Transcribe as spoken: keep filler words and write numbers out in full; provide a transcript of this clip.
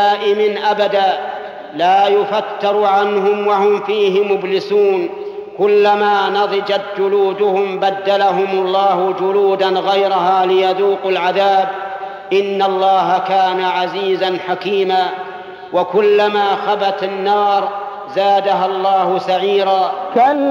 دائم أبدا لا يفتر عنهم وهم فيه مبلسون. كلما نضجت جلودهم بدلهم الله جلودا غيرها ليذوقوا العذاب. إن الله كان عزيزا حكيما. وكلما خبت النار زادها الله سعيرا.